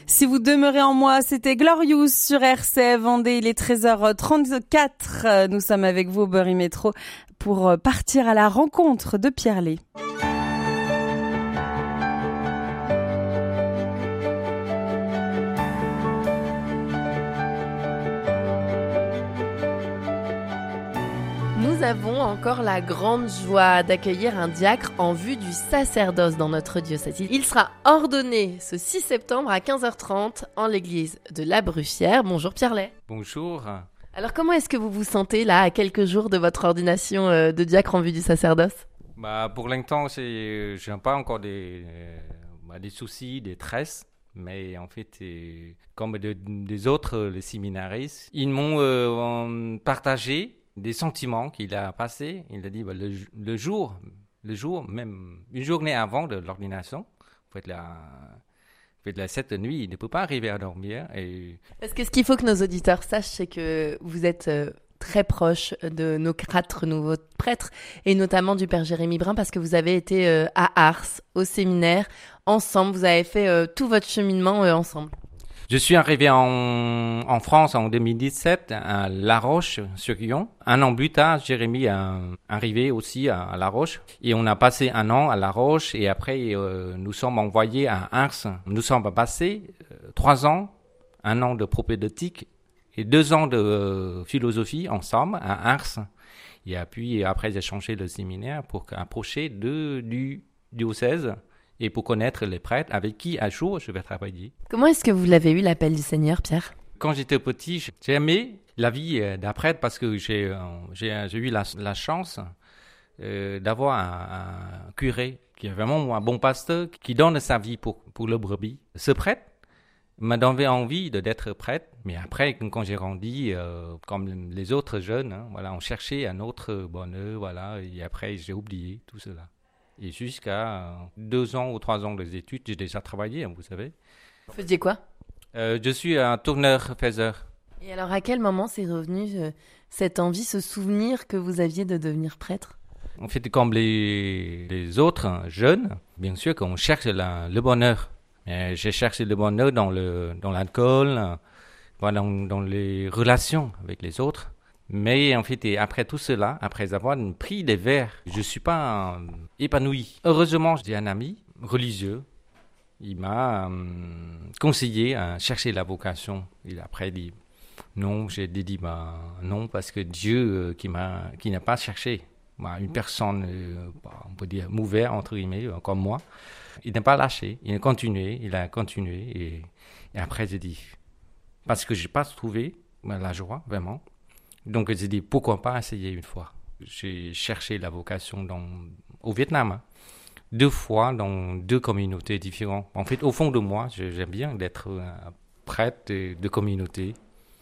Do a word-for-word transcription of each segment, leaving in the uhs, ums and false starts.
Si vous demeurez en moi, c'était Glorious sur R C F Vendée. Il est treize heures trente-quatre. Nous sommes avec vous au Bury Métro pour partir à la rencontre de Pierre Lé. Nous avons encore la grande joie d'accueillir un diacre en vue du sacerdoce dans notre diocèse. Il sera ordonné ce six septembre à quinze heures trente en l'église de la Bruffière. Bonjour Pierre Lay. Bonjour. Alors comment est-ce que vous vous sentez là à quelques jours de votre ordination de diacre en vue du sacerdoce ? Bah, pour l'instant, c'est, je n'ai pas encore des, bah, des soucis, des tresses. Mais en fait, euh, comme de, des autres, les séminaristes, ils m'ont euh, partagé des sentiments qu'il a passés. Il a dit bah, le, le jour, le jour, même une journée avant de l'ordination, faites la, faites la cette nuit, il ne peut pas arriver à dormir. Et... Parce que ce qu'il faut que nos auditeurs sachent, c'est que vous êtes euh, très proche de nos quatre nouveaux prêtres, et notamment du Père Jérémy Brun, parce que vous avez été euh, à Ars, au séminaire, ensemble. Vous avez fait euh, tout votre cheminement euh, ensemble. Je suis arrivé en, en France en deux mille dix-sept à La Roche-sur-Yon. Un an plus tard, Jérémy est arrivé aussi à, à La Roche. Et on a passé un an à La Roche et après, euh, nous sommes envoyés à Ars. Nous sommes passés euh, trois ans, un an de propédeutique et deux ans de euh, philosophie ensemble à Ars. Et puis après, j'ai changé de séminaire pour approcher de, du diocèse. Et pour connaître les prêtres avec qui, à jour, je vais travailler. Comment est-ce que vous l'avez eu, l'appel du Seigneur, Pierre ? Quand j'étais petit, j'ai aimé la vie d'un prêtre parce que j'ai, j'ai, j'ai eu la, la chance euh, d'avoir un, un curé qui est vraiment un bon pasteur, qui donne sa vie pour, pour le brebis. Ce prêtre m'a donné envie de, d'être prêtre, mais après, quand j'ai grandi, euh, comme les autres jeunes, hein, voilà, on cherchait un autre bonheur, voilà, et après, j'ai oublié tout cela. Et jusqu'à deux ans ou trois ans des études, j'ai déjà travaillé, hein, vous savez. Vous faisiez quoi ? euh, Je suis un tourneur-faiseur. Et alors, à quel moment c'est revenu euh, cette envie, ce souvenir que vous aviez de devenir prêtre ? En fait, comme les, les autres jeunes, bien sûr qu'on cherche la, le bonheur. Mais j'ai cherché le bonheur dans, le, dans l'alcool, dans, dans les relations avec les autres. Mais en fait, et après tout cela, après avoir pris des verres, je ne suis pas euh, épanoui. Heureusement, j'ai un ami religieux. Il m'a euh, conseillé à chercher la vocation. Il a après dit non, j'ai dit bah, non, parce que Dieu euh, qui, m'a, qui n'a pas cherché bah, une personne, euh, bah, on peut dire, mauvaise, entre guillemets, euh, comme moi, il n'a pas lâché. Il a continué, il a continué. Et, et après, j'ai dit, parce que je n'ai pas trouvé bah, la joie, vraiment. Donc, j'ai dit, pourquoi pas essayer une fois. J'ai cherché la vocation dans, au Vietnam, hein, deux fois dans deux communautés différentes. En fait, au fond de moi, j'aime bien d'être un prêtre de, de communauté.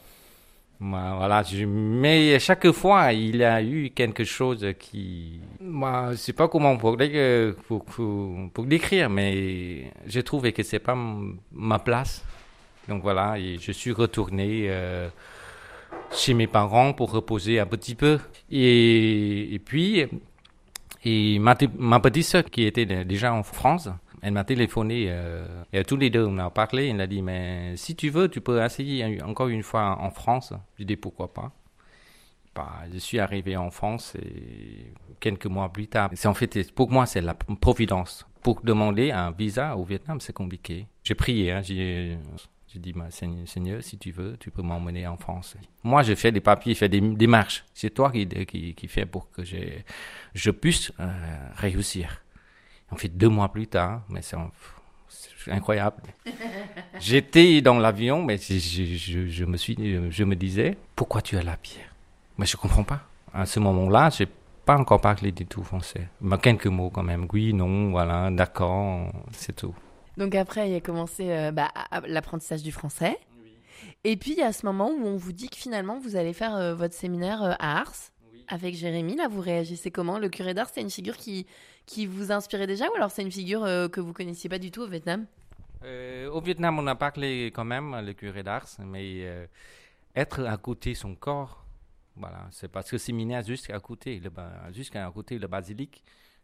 Voilà, je, mais chaque fois, il y a eu quelque chose qui... Moi, je ne sais pas comment pour, pour, pour, pour décrire, mais j'ai trouvé que ce n'est pas m- ma place. Donc voilà, et je suis retourné... Euh, chez mes parents pour reposer un petit peu. Et, et puis, et ma, ma petite sœur qui était déjà en France, elle m'a téléphoné, euh, et tous les deux on a parlé, elle a dit, mais si tu veux, tu peux essayer encore une fois en France. J'ai dit, pourquoi pas. Bah, je suis arrivé en France et quelques mois plus tard. C'est en fait, pour moi, c'est la providence. Pour demander un visa au Vietnam, c'est compliqué. J'ai prié, hein, j'ai... J'ai dit, bah, Seigneur, si tu veux, tu peux m'emmener en France. Moi, je fais des papiers, je fais des démarches. C'est toi qui, qui, qui fais pour que je, je puisse euh, réussir. En fait, deux mois plus tard, mais c'est, c'est incroyable. J'étais dans l'avion, mais je, je, je, me suis, je me disais, pourquoi tu es là, Pierre ? Mais je ne comprends pas. À ce moment-là, je n'ai pas encore parlé du tout français. Mais quelques mots quand même. Oui, non, voilà, d'accord, c'est tout. Donc après, il a commencé euh, bah, l'apprentissage du français. Oui. Et puis, il y a ce moment où on vous dit que finalement, vous allez faire euh, votre séminaire euh, à Ars, oui. Avec Jérémy. Là, vous réagissez comment ? Le curé d'Ars, c'est une figure qui, qui vous inspirait déjà, ou alors c'est une figure euh, que vous ne connaissiez pas du tout au Vietnam ? euh, Au Vietnam, on a parlé quand même, le curé d'Ars, mais euh, être à côté de son corps, voilà, c'est parce que le séminaire juste à côté, le, juste à côté, le basilique.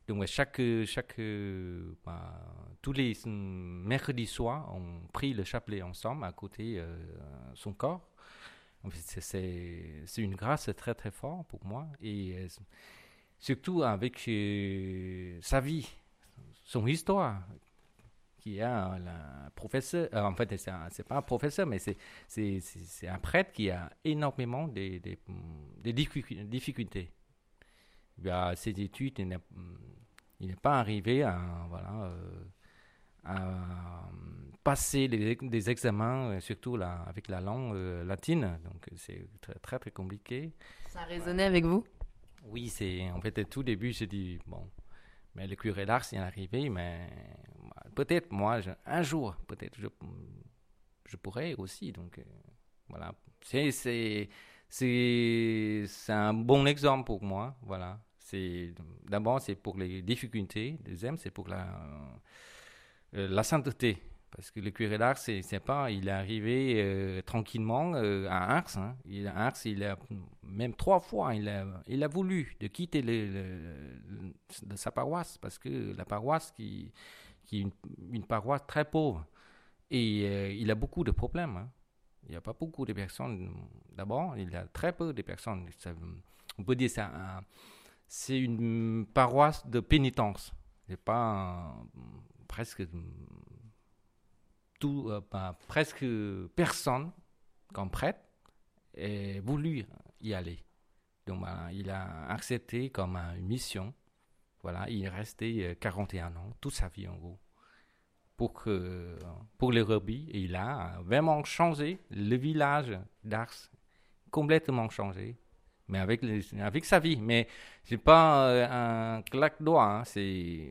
Donc chaque, chaque, bah, tous les mercredis soirs, on prie le chapelet ensemble à côté euh, son corps. C'est, c'est, c'est une grâce très très forte pour moi. Et euh, surtout avec euh, sa vie, son histoire, qui est un, un professeur. Euh, en fait, c'est, un, c'est pas un professeur, mais c'est, c'est, c'est, c'est un prêtre qui a énormément de, de, de difficultés. À ses études, il n'est, il n'est pas arrivé à, voilà, euh, à passer des, des examens, surtout là, avec la langue euh, latine. Donc, c'est très, très, très compliqué. Ça a résonné ouais. avec vous? Oui, c'est, en fait, au tout début, j'ai dit, bon, mais le curé d'Ars est arrivé, mais peut-être, moi, je, un jour, peut-être, je, je pourrais aussi. Donc, euh, voilà. C'est, c'est, c'est, c'est un bon exemple pour moi, voilà. C'est, d'abord, c'est pour les difficultés. Deuxième, c'est pour la, euh, la sainteté. Parce que le curé d'Ars, c'est, c'est pas, il est arrivé euh, tranquillement euh, à Ars. Hein. Il, à Ars, il a même trois fois, il a, il a voulu de quitter le, le, le, de sa paroisse parce que la paroisse qui, qui est une, une paroisse très pauvre et euh, il a beaucoup de problèmes. Hein. Il n'y a pas beaucoup de personnes. D'abord, il y a très peu de personnes. Ça, on peut dire ça. Un, c'est une paroisse de pénitence. C'est pas euh, presque tout, euh, pas, presque personne comme prêtre ait voulu y aller. Donc voilà, il a accepté comme une mission. Voilà, il est resté quarante et un ans, toute sa vie en gros, pour que pour les brebis. Et il a vraiment changé le village d'Ars, complètement changé. Mais avec, les, avec sa vie. Mais c'est pas euh, un claque doigt, hein. c'est,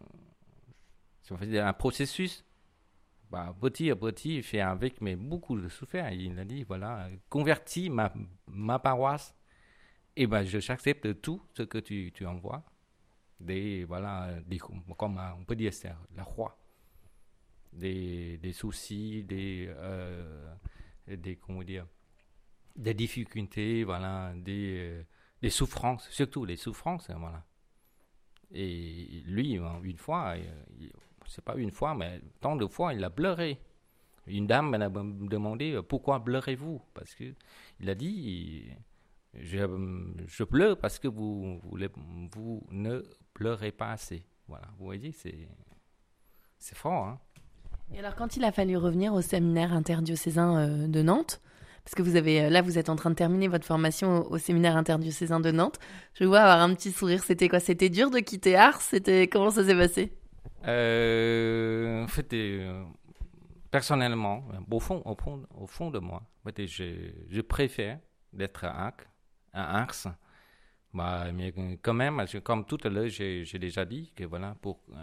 c'est un processus. Bah, petit à petit, il fait avec, mais beaucoup de souffert. Il a dit, voilà, convertis ma, ma paroisse, et ben je j'accepte tout ce que tu, tu envoies. Des, voilà, des, comme on peut dire, c'est la croix. Des, des soucis, des, euh, des, comment dire, des difficultés, voilà, des, euh, des souffrances, surtout les souffrances, voilà. Et lui, une fois, il, c'est pas une fois, mais tant de fois, il a pleuré. Une dame m'a demandé pourquoi pleurez-vous? Parce que il a dit, je, je pleure parce que vous, vous, vous ne pleurez pas assez. Voilà, vous voyez, c'est, c'est fort, hein. Et alors, quand il a fallu revenir au séminaire interdiocésain euh, de Nantes, parce que vous avez, là, vous êtes en train de terminer votre formation au, au séminaire interdiocésain de Nantes. Je vois avoir un petit sourire. C'était quoi? C'était dur de quitter Ars? C'était comment ça s'est passé? euh, En fait, euh, personnellement, au fond, au fond, au fond de moi, en fait, je, je préfère d'être à Ars. À Ars. Bah, mais quand même, comme tout à l'heure, j'ai, j'ai déjà dit que voilà, pour euh,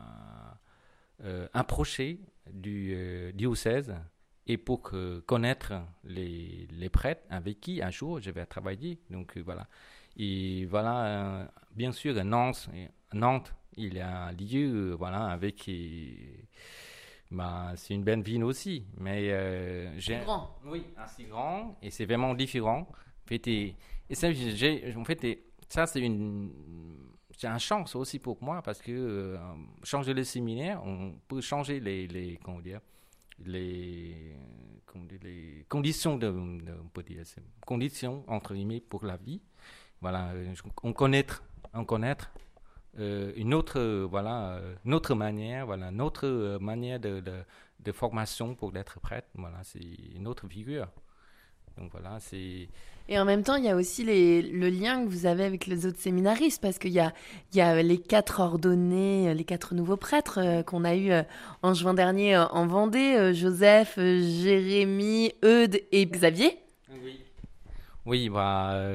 euh, approcher du euh, diocèse. Et pour que, connaître les, les prêtres avec qui un jour je vais travailler. Donc euh, voilà. Et voilà, euh, bien sûr, à Nantes, Nantes, il y a un lieu, euh, voilà, avec. Et, bah, c'est une belle ville aussi. Mais. Euh, j'ai, c'est grand. Oui, assez grand. Et c'est vraiment différent. En fait, et, et ça, j'ai, en fait, et, ça, c'est une. C'est une chance aussi pour moi parce que euh, changer le séminaire, on peut changer les. les comment dire, Les, les conditions de, de on peut dire, conditions entre guillemets pour la vie. Voilà, on connaître, on connaître euh, une autre, euh, voilà, une autre manière, voilà, une autre euh, manière de, de, de formation pour être prêtre. Voilà, c'est une autre figure. Donc voilà, c'est. Et en même temps, il y a aussi les, le lien que vous avez avec les autres séminaristes, parce qu'il y a, il y a les quatre ordonnés, les quatre nouveaux prêtres euh, qu'on a eu euh, en juin dernier euh, en Vendée, euh, Joseph, euh, Jérémy, Eudes et Xavier. Oui, oui, bah, euh,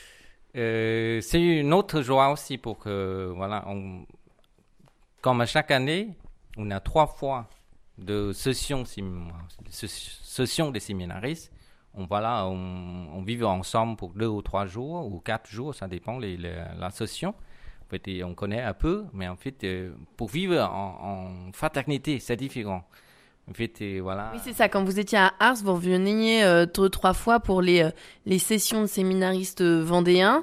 euh, c'est une autre joie aussi pour que, voilà, on, comme à chaque année, on a trois fois de sessions, sessions des séminaristes. On, voilà, on, on vit ensemble pour deux ou trois jours ou quatre jours, ça dépend de la session. En fait, on connaît un peu, mais en fait, euh, pour vivre en, en fraternité, c'est différent. En fait, et voilà. Oui, c'est ça. Quand vous étiez à Ars, vous reveniez euh, deux, trois fois pour les, euh, les sessions de séminaristes vendéens.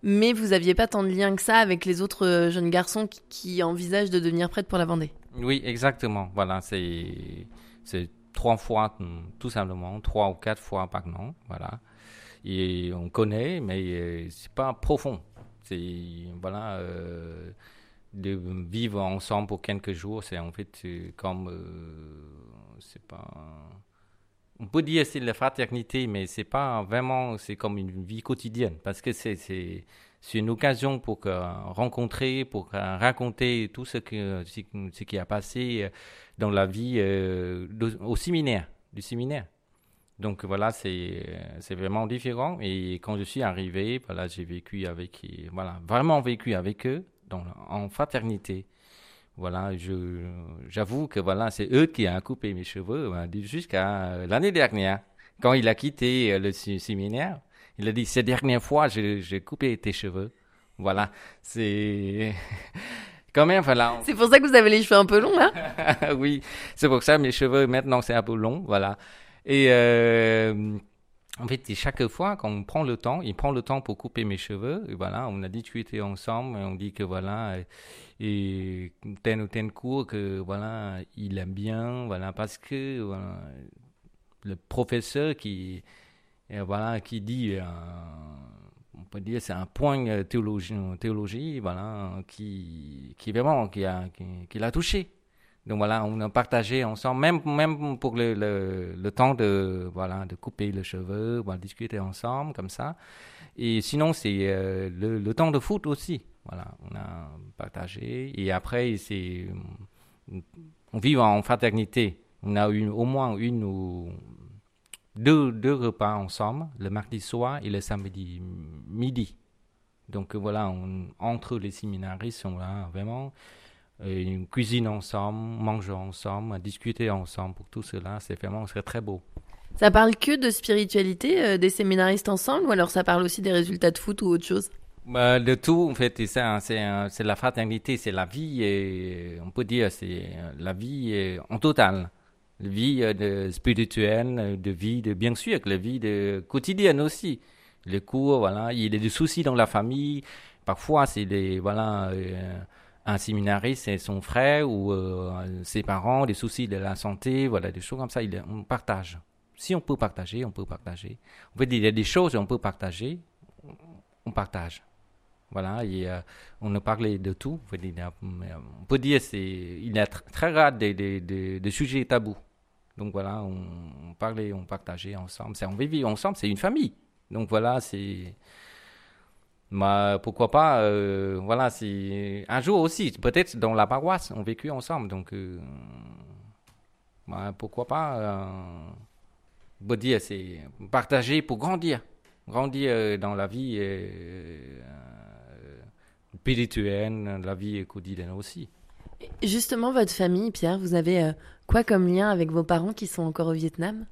mais vous aviez pas tant de liens que ça avec les autres euh, jeunes garçons qui, qui envisagent de devenir prêtres pour la Vendée. Oui, exactement. Voilà, c'est, c'est trois fois, tout simplement, trois ou quatre fois par an. Voilà. Et on connaît, mais euh, c'est pas profond. C'est, voilà, euh, de vivre ensemble pour quelques jours, c'est en fait c'est comme, euh, c'est pas, on peut dire c'est la fraternité, mais c'est pas vraiment, c'est comme une vie quotidienne, parce que c'est, c'est, c'est une occasion pour que, rencontrer, pour euh, raconter tout ce, que, ce qui a passé dans la vie euh, de, au séminaire, du séminaire. Donc voilà, c'est, c'est vraiment différent. Et quand je suis arrivé, voilà, j'ai vécu avec, voilà, vraiment vécu avec eux dans, en fraternité. Voilà, je, j'avoue que voilà, c'est eux qui ont coupé mes cheveux ben, jusqu'à l'année dernière. Quand il a quitté le séminaire, il a dit, cette dernière fois, j'ai, j'ai coupé tes cheveux. Voilà, c'est... Quand même, voilà. C'est pour ça que vous avez les cheveux un peu longs, là? Oui, c'est pour ça mes cheveux, maintenant, c'est un peu long, voilà. Et euh, en fait, chaque fois qu'on prend le temps, il prend le temps pour couper mes cheveux. Et voilà, on a discuté ensemble et on dit que voilà, et tel ou tel cours que voilà, il aime bien, voilà, parce que voilà, le professeur qui, et voilà, qui dit, euh, on peut dire, c'est un point théologie, théologie, voilà, qui, qui vraiment, qui a, qui, qui l'a touché. Donc voilà, on a partagé ensemble, même, même pour le, le, le temps de, voilà, de couper les cheveux, on a discuté ensemble comme ça. Et sinon, c'est euh, le, le temps de foot aussi. Voilà, on a partagé. Et après, c'est, on vit en fraternité. On a eu au moins une ou deux, deux repas ensemble, le mardi soir et le samedi midi. Donc voilà, on, entre les séminaristes, on a vraiment... une cuisine ensemble, manger ensemble, discuter ensemble, pour tout cela, c'est vraiment c'est très beau. Ça parle que de spiritualité, euh, des séminaristes ensemble, ou alors ça parle aussi des résultats de foot ou autre chose? Bah, de tout, en fait, c'est, un, c'est, un, c'est la fraternité, c'est la vie, et on peut dire c'est la vie en total. La vie de spirituelle, de vie, de, bien sûr, que la vie de, quotidienne aussi. Les cours, voilà, il y a des soucis dans la famille, parfois c'est des, voilà... Euh, un séminariste, c'est son frère ou euh, ses parents, des soucis de la santé, voilà, des choses comme ça, il, on partage. Si on peut partager, on peut partager. En fait, il y a des choses qu'on peut partager, on partage. Voilà, et, euh, on a parlé de tout. En fait, il y a, on peut dire c'est, il y a tr- très rare des, des, des, des sujets tabous. Donc voilà, on, on parlait, on partageait ensemble. C'est, on vivait ensemble, c'est une famille. Donc voilà, c'est... Bah, pourquoi pas, euh, voilà, c'est un jour aussi, peut-être dans la paroisse, on vécu ensemble, donc euh, bah, pourquoi pas, euh, on peut dire, c'est partager pour grandir, grandir euh, dans la vie euh, euh, spirituelle, la vie quotidienne aussi. Justement, votre famille, Pierre, vous avez euh, quoi comme lien avec vos parents qui sont encore au Vietnam?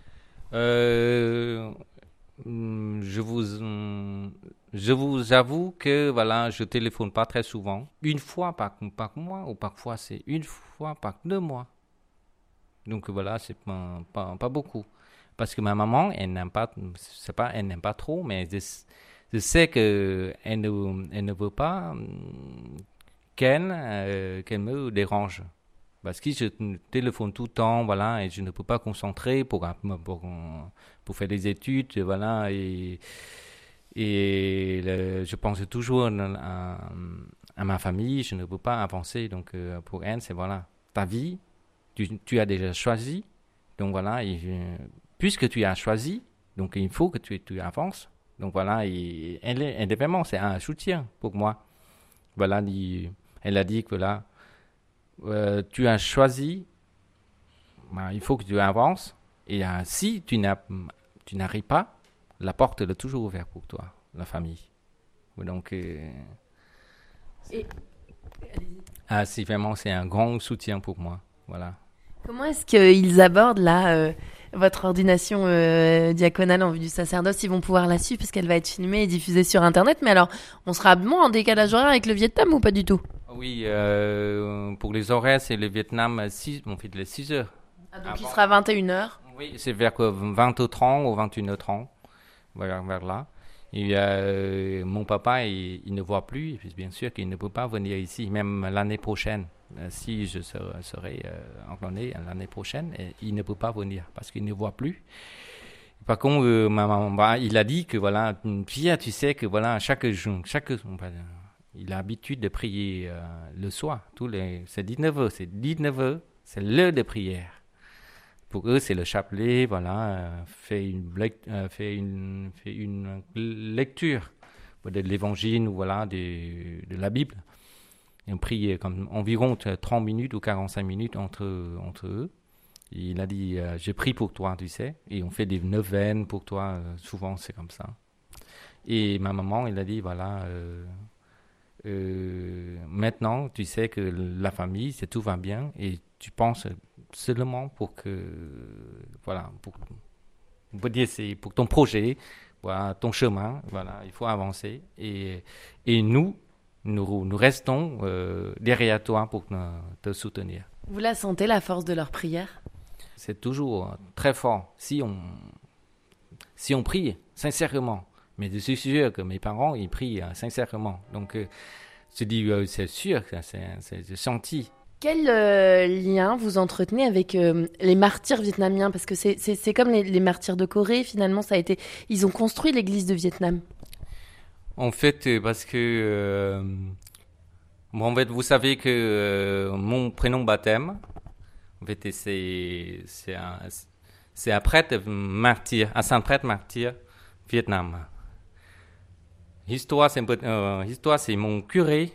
euh, Je vous, je vous avoue que voilà, je téléphone pas très souvent. Une fois par, par mois, ou parfois c'est une fois par deux mois. Donc voilà, c'est pas, pas, pas beaucoup. Parce que ma maman, elle n'aime pas, c'est pas, elle n'aime pas trop, mais je, je sais que elle ne, elle ne veut pas qu'elle, euh, qu'elle me dérange. Parce que je téléphone tout le temps, voilà, et je ne peux pas concentrer pour, pour, pour faire des études, voilà, et, et le, je pense toujours à, à ma famille, je ne peux pas avancer, donc euh, pour elle, c'est voilà, ta vie, tu, tu as déjà choisi, donc voilà, et, puisque tu as choisi, donc il faut que tu, tu avances, donc voilà, et elle, elle, vraiment, c'est un soutien pour moi, voilà, il, elle a dit que là, Euh, tu as choisi, ben, il faut que tu avances. Et euh, si tu, n'as, tu n'arrives pas, la porte est toujours ouverte pour toi, la famille. Donc, euh, Et... ah, c'est vraiment c'est un grand soutien pour moi. Voilà. Comment est-ce qu'ils abordent là euh, votre ordination euh, diaconale en vue du sacerdoce? Ils vont pouvoir la suivre parce qu'elle va être filmée et diffusée sur Internet. Mais alors, on sera moins en décalage horaire avec le Vietnam ou pas du tout? Oui, euh, pour les horaires, c'est le Vietnam, six, on fait les six heures. Ah, donc ah, il bon. sera vingt et une heures? Oui, c'est vers vingt heures trente ou vingt et une heures trente, vers, vers là. Et, euh, mon papa, il, il ne voit plus, et puis bien sûr qu'il ne peut pas venir ici, même l'année prochaine. Euh, si je serai, serai euh, ordonné l'année prochaine, et il ne peut pas venir parce qu'il ne voit plus. Par contre, euh, ma maman, bah, il a dit que voilà, Pierre, tu sais que voilà, chaque jour, chaque, bah, il a l'habitude de prier euh, le soir. Tous les, c'est dix-neuf heures, c'est dix-neuf heures, c'est l'heure de prière. Pour eux, c'est le chapelet, voilà, euh, fait, une, euh, fait, une, fait une lecture de l'évangile ou voilà, de, de la Bible. Et on prie comme environ trente minutes ou quarante-cinq minutes entre, entre eux. Et il a dit, euh, je prie pour toi, tu sais. Et on fait des neuvaines pour toi, euh, souvent c'est comme ça. Et ma maman, il a dit, voilà, euh, euh, maintenant tu sais que la famille, c'est tout va bien et tu penses seulement pour que, voilà, pour, on peut dire c'est pour ton projet, voilà, ton chemin, voilà, il faut avancer. Et, et nous, nous, nous restons euh, derrière toi pour te soutenir. Vous la sentez, la force de leur prière ? C'est toujours très fort si on, si on prie sincèrement. Mais je suis sûr que mes parents, ils prient sincèrement. Donc, euh, je dis, euh, c'est sûr, c'est, c'est, c'est senti. Quel euh, lien vous entretenez avec euh, les martyrs vietnamiens ? Parce que c'est, c'est, c'est comme les, les martyrs de Corée, finalement, ça a été... Ils ont construit l'église de Vietnam. En fait, parce que... Euh, bon, en fait, vous savez que euh, mon prénom baptême, en fait, c'est, c'est, un, c'est un prêtre martyr, un saint prêtre martyr Vietnam. Histoire, c'est, euh, histoire, c'est mon curé.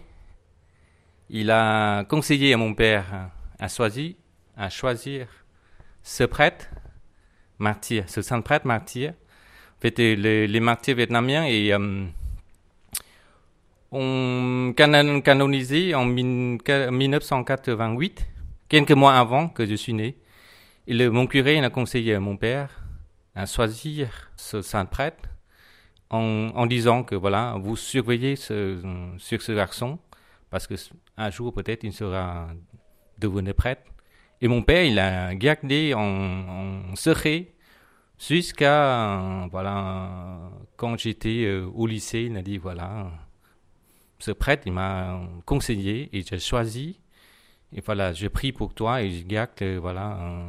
Il a conseillé à mon père à choisir, à choisir ce prêtre martyr, ce saint prêtre martyr. En fait, les, les martyrs vietnamiens et euh, ont canonisé en dix-neuf cent quatre-vingt-huit, quelques mois avant que je suis né. Et le, mon curé il a conseillé à mon père à choisir ce saint prêtre en, en disant que voilà, vous surveillez ce, sur ce garçon parce que un jour peut-être il sera devenu prêtre. Et mon père il a gardé en, en secret jusqu'à euh, voilà quand j'étais euh, au lycée. Il a dit voilà, ce prêtre il m'a conseillé et j'ai choisi. Et voilà, je prie pour toi et je garde, euh, voilà, euh,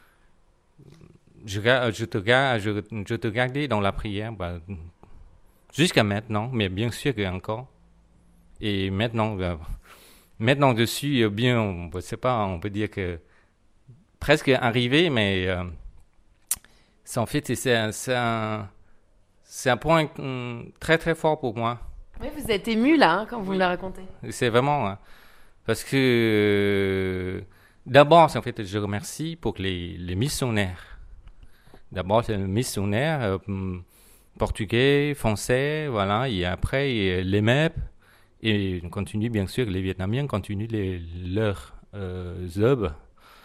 je, je, te garde, je, je te gardais dans la prière bah, jusqu'à maintenant, mais bien sûr que encore. Et maintenant, euh, maintenant je suis bien, on ne sait pas, on peut dire que presque arrivé, mais euh, c'est, en fait, c'est un, c'est, un, c'est un point um, très très fort pour moi. Oui, vous êtes ému là hein, quand vous oui. me la racontez. C'est vraiment... Hein, parce que, euh, d'abord, en fait, je remercie pour les, les missionnaires. D'abord, c'est les missionnaires euh, portugais, français, voilà, et après, et les M E P, et on continue, bien sûr, les Vietnamiens continuent les, leurs euh, œuvres.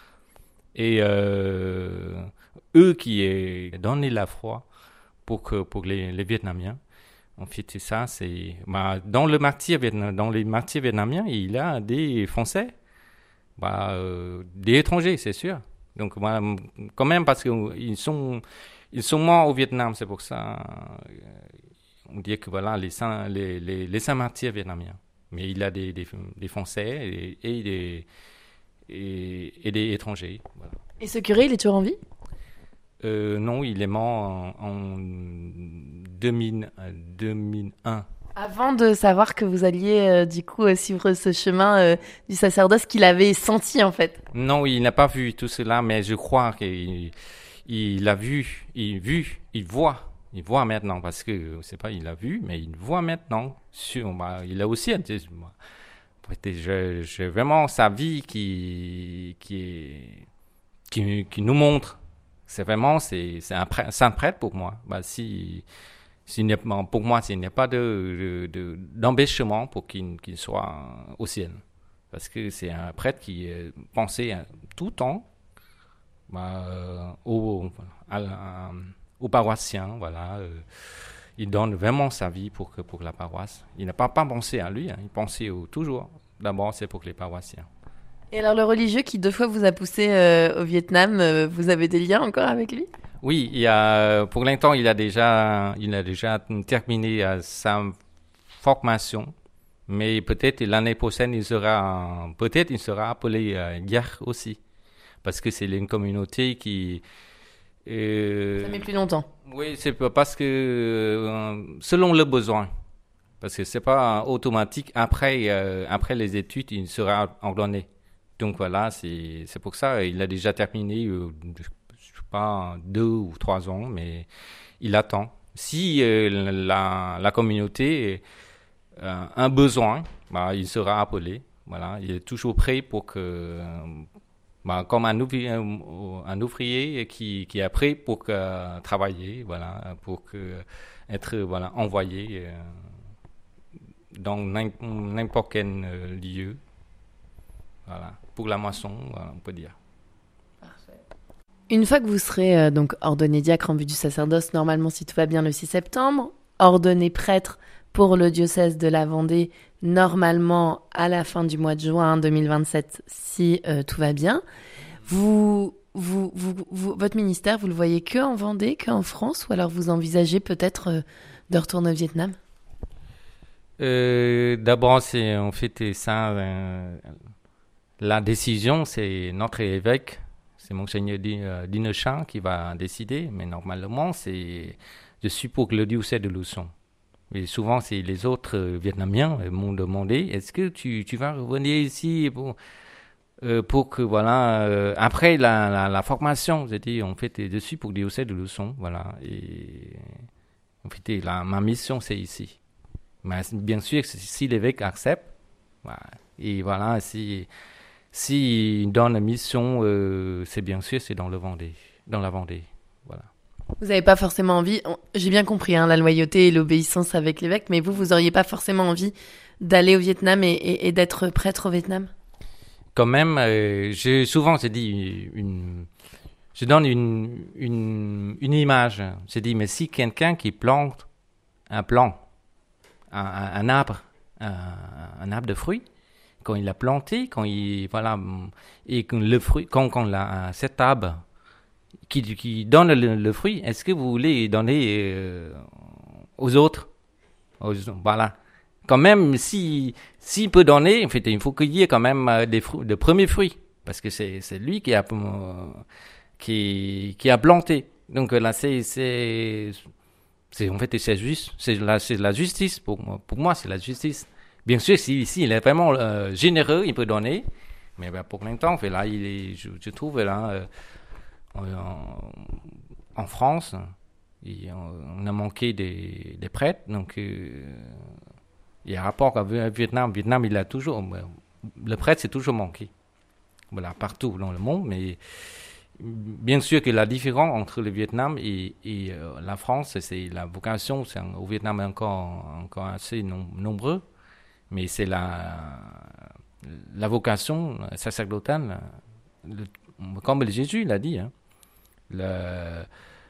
Et euh, eux qui ont donné la foi pour, que, pour les, les Vietnamiens. En fait, c'est ça, c'est... Bah, dans, le martyr, dans les martyrs vietnamiens, il y a des Français, bah, euh, des étrangers, c'est sûr. Donc, bah, quand même, parce qu'ils sont, ils sont morts au Vietnam, c'est pour ça, on dit que voilà, les saints, les, les, les saints martyrs vietnamiens. Mais il y a des, des, des Français et, et, des, et, et des étrangers. Voilà. Et ce curé, il est toujours en vie ? Euh, non, il est mort en, en deux mille, deux mille un. Avant de savoir que vous alliez euh, du coup euh, suivre ce chemin euh, du sacerdoce qu'il avait senti en fait. Non, il n'a pas vu tout cela, mais je crois qu'il il a vu, il vu, il voit, il voit maintenant parce que je sais pas, il a vu, mais il voit maintenant. Sur, bah, il a aussi, j'ai vraiment sa vie qui qui est, qui, qui nous montre. C'est vraiment, c'est, c'est un prêtre, saint prêtre pour moi. Bah, si, si n'est, pour moi, s'il n'y a pas de, de, de, d'empêchement pour qu'il, qu'il soit au ciel. Parce que c'est un prêtre qui est pensé tout le temps bah, euh, aux, à, à, aux paroissiens. Voilà. Euh, il donne vraiment sa vie pour, que, pour la paroisse. Il n'a pas, pas pensé à lui, hein, il pensait au, toujours. D'abord, c'est pour les paroissiens. Et alors le religieux qui deux fois vous a poussé euh, au Vietnam, euh, vous avez des liens encore avec lui ? Oui, il y a, pour l'instant, il a déjà, il a déjà terminé euh, sa formation, mais peut-être l'année prochaine, il sera, peut-être il sera appelé euh, guerre aussi, parce que c'est une communauté qui. Euh, Ça met plus longtemps. Oui, c'est parce que euh, selon le besoin, parce que c'est pas automatique. Après, euh, après les études, il sera ordonné. Donc voilà, c'est c'est pour ça, il a déjà terminé. Euh, pas deux ou trois ans, mais il attend. Si euh, la, la communauté a euh, un besoin, bah, il sera appelé. Voilà, il est toujours prêt pour que, bah, comme un ouvrier, un ouvrier qui, qui est prêt pour que, travailler, voilà, pour que, être voilà, envoyé euh, dans n'importe quel lieu, voilà, pour la moisson, voilà, on peut dire. Une fois que vous serez euh, donc ordonné diacre en vue du sacerdoce, normalement si tout va bien le six septembre, ordonné prêtre pour le diocèse de la Vendée, normalement à la fin du mois de juin deux mille vingt-sept si euh, tout va bien, vous, vous, vous, vous, votre ministère, vous le voyez que en Vendée, que en France, ou alors vous envisagez peut-être euh, de retourner au Vietnam? euh, D'abord, c'est en fait ça, euh, la décision, c'est notre évêque. C'est Monseigneur Dinechamp qui va décider, mais normalement, c'est, je suis pour le diocèse de Luçon. Mais souvent, c'est les autres euh, Vietnamiens euh, m'ont demandé, est-ce que tu, tu vas revenir ici pour, euh, pour que, voilà, euh, après la, la, la formation, j'ai dit, en fait, je suis pour le diocèse de Luçon, voilà, et en fait, la, ma mission, c'est ici. Mais bien sûr, si l'évêque accepte, voilà, et voilà, si... S'il donne la mission, euh, c'est bien sûr, c'est dans le Vendée, dans la Vendée, voilà. Vous n'avez pas forcément envie, j'ai bien compris, hein, la loyauté et l'obéissance avec l'évêque, mais vous, vous n'auriez pas forcément envie d'aller au Vietnam et, et, et d'être prêtre au Vietnam? Quand même, euh, j'ai, souvent, j'ai dit, une, je donne une, une, une image. J'ai dit, mais si quelqu'un qui plante un plant, un, un, un arbre, un, un arbre de fruits, quand il l'a planté, quand il voilà, et quand le fruit, quand, quand la, cet arbre qui, qui donne le, le fruit, est-ce que vous voulez donner euh, aux autres, aux, voilà. Quand même, si s'il peut donner, en fait, il faut qu'il y ait quand même des fruits, de premiers fruits, parce que c'est c'est lui qui a euh, qui qui a planté. Donc là, c'est c'est c'est en fait c'est juste, c'est la c'est la justice pour moi. Pour moi, c'est la justice. Bien sûr, si, si il est vraiment euh, généreux, il peut donner. Mais ben, pour l'instant, là, il est, je, je trouve là, euh, en, en France, il, on a manqué des, des prêtres. Donc, euh, il y a un rapport avec le Vietnam. Vietnam, il a toujours, le prêtre, c'est toujours manqué. Voilà, partout dans le monde. Mais bien sûr que la différence entre le Vietnam et, et euh, la France, c'est la vocation. C'est, au Vietnam, encore, encore assez nom, nombreux. Mais c'est la, la vocation sacerdotale, le, comme Jésus l'a dit, hein, le,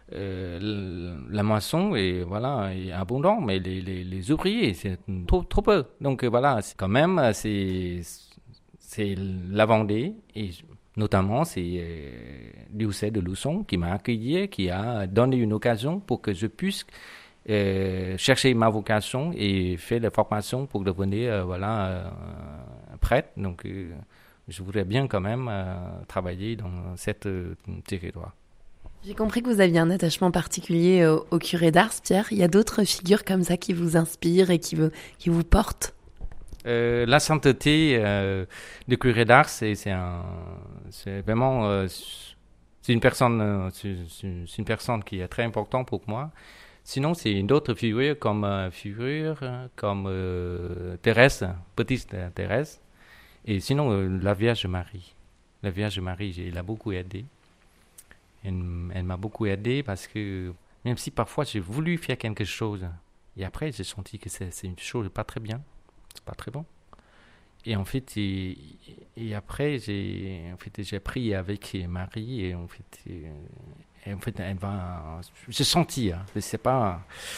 euh, la moisson est, voilà, est abondante, mais les, les, les ouvriers, c'est trop, trop peu. Donc voilà, c'est, quand même, c'est, c'est la Vendée, et notamment c'est euh, le diocèse de Luçon qui m'a accueilli, qui a donné une occasion pour que je puisse Euh, chercher ma vocation et faire la formation pour devenir euh, voilà, euh, prêtre. Donc, euh, je voudrais bien quand même euh, travailler dans cette euh, territoire. J'ai compris que vous aviez un attachement particulier au, au curé d'Ars, Pierre. Il y a d'autres figures comme ça qui vous inspirent et qui vous, qui vous portent? euh, La sainteté euh, du curé d'Ars, c'est, c'est, un, c'est vraiment euh, c'est une personne, euh, c'est, c'est une personne qui est très importante pour moi. Sinon, c'est d'autres figures comme euh, figure comme euh, Thérèse, petite Thérèse. Et sinon, euh, la Vierge Marie. La Vierge Marie, elle l'a beaucoup aidé. Elle, elle m'a beaucoup aidé parce que même si parfois j'ai voulu faire quelque chose, et après j'ai senti que c'est, c'est une chose pas très bien, c'est pas très bon. Et en fait, et, et après j'ai, en fait, j'ai prié avec Marie et en fait. Et, Et en fait, elle va, j'ai senti, hein, c'est pas,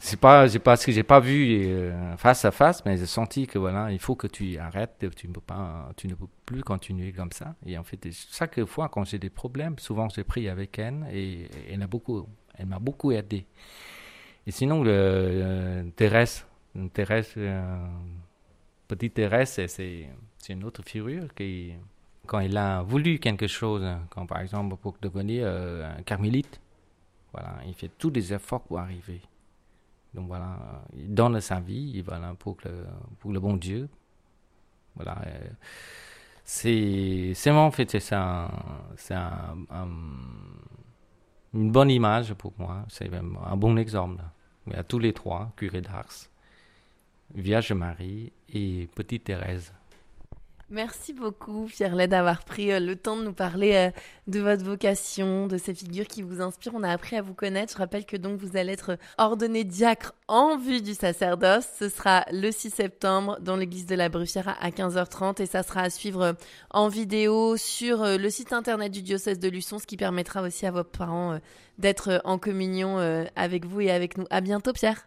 c'est pas, c'est parce que j'ai pas vu euh, face à face, mais j'ai senti que voilà, il faut que tu arrêtes, tu ne peux pas, tu ne peux plus continuer comme ça. Et en fait, chaque fois quand j'ai des problèmes, souvent j'ai pris avec elle et, et elle a beaucoup, elle m'a beaucoup aidé. Et sinon, le, euh, Thérèse, Thérèse, euh, petite Thérèse, c'est, c'est, c'est une autre figure qui, quand elle a voulu quelque chose, quand par exemple pour devenir euh, un carmélite, voilà, il fait tous les efforts pour arriver. Donc voilà, il donne sa vie, voilà, pour le, pour le bon Dieu. Voilà, euh, c'est, c'est en fait c'est un, c'est un, un, une bonne image pour moi. C'est même un bon exemple. Mais à tous les trois, curé d'Ars, Vierge Marie et Petite Thérèse. Merci beaucoup, Pierre-Lay, d'avoir pris euh, le temps de nous parler euh, de votre vocation, de ces figures qui vous inspirent. On a appris à vous connaître. Je rappelle que donc vous allez être ordonné diacre en vue du sacerdoce. Ce sera le six septembre dans l'église de la Bruffière à quinze heures trente et ça sera à suivre euh, en vidéo sur euh, le site internet du diocèse de Luçon, ce qui permettra aussi à vos parents euh, d'être euh, en communion euh, avec vous et avec nous. À bientôt, Pierre.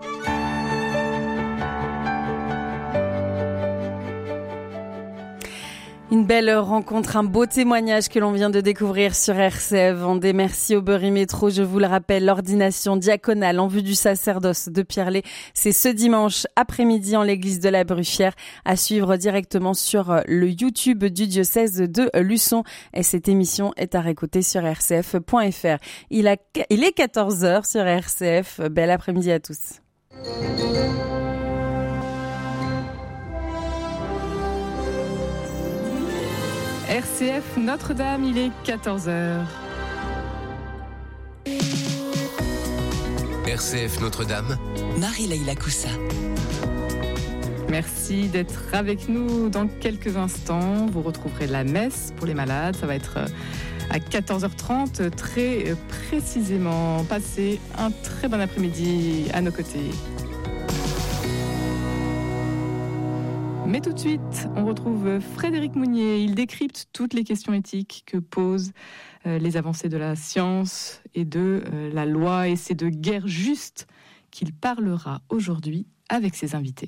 Une belle rencontre, un beau témoignage que l'on vient de découvrir sur R C F Vendée. Merci au Berry Métro. Je vous le rappelle, l'ordination diaconale en vue du sacerdoce de Pierre-Lay, c'est ce dimanche après-midi en l'église de la Bruffière, à suivre directement sur le YouTube du diocèse de Luçon. Et cette émission est à réécouter sur r c f point f r. Il, a, il est quatorze heures sur R C F. Bel après-midi à tous. R C F Notre-Dame, il est quatorze heures. R C F Notre-Dame, Marie-Leïla Coussa. Merci d'être avec nous dans quelques instants. Vous retrouverez la messe pour les malades. Ça va être à quatorze heures trente, très précisément. Passez un très bon après-midi à nos côtés. Mais tout de suite, on retrouve Frédéric Mounier. Il décrypte toutes les questions éthiques que posent euh, les avancées de la science et de euh, la loi. Et c'est de guerre juste qu'il parlera aujourd'hui avec ses invités.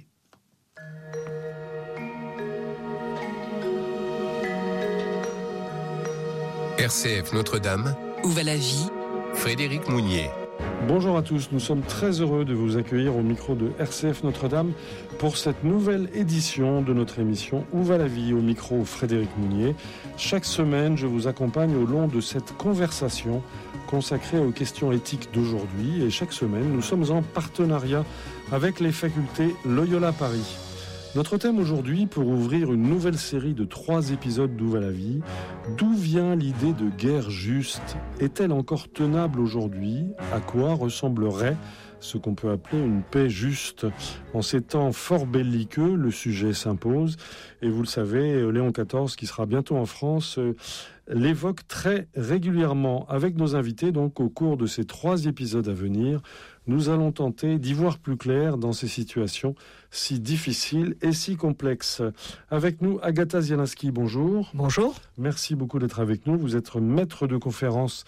R C F Notre-Dame, Où va la vie? Frédéric Mounier. Bonjour à tous, nous sommes très heureux de vous accueillir au micro de R C F Notre-Dame pour cette nouvelle édition de notre émission Où va la vie? Au micro Frédéric Mounier. Chaque semaine, je vous accompagne au long de cette conversation consacrée aux questions éthiques d'aujourd'hui et chaque semaine, nous sommes en partenariat avec les facultés Loyola Paris. Notre thème aujourd'hui, pour ouvrir une nouvelle série de trois épisodes d'Où va la vie, d'où vient l'idée de guerre juste? Est-elle encore tenable aujourd'hui? À quoi ressemblerait ce qu'on peut appeler une paix juste? En ces temps fort belliqueux, le sujet s'impose. Et vous le savez, Léon quatorze, qui sera bientôt en France, l'évoque très régulièrement avec nos invités. Donc au cours de ces trois épisodes à venir, nous allons tenter d'y voir plus clair dans ces situations si difficiles et si complexes. Avec nous, Agatha Zielinski, bonjour. Bonjour. Merci beaucoup d'être avec nous. Vous êtes maître de conférence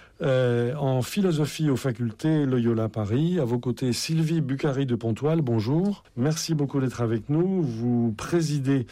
euh, en philosophie aux facultés Loyola Paris. À vos côtés, Sylvie Bucari de Pontoise, bonjour. Merci beaucoup d'être avec nous. Vous présidez